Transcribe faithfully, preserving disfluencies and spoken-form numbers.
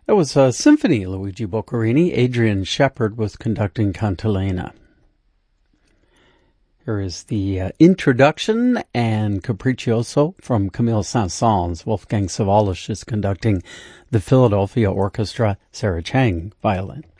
That was a symphony, Luigi Boccherini. Adrian Shepard was conducting Cantilena. Here is the uh, introduction and Capriccioso from Camille Saint-Saëns. Wolfgang Sawallisch is conducting the Philadelphia Orchestra, Sarah Chang, violin.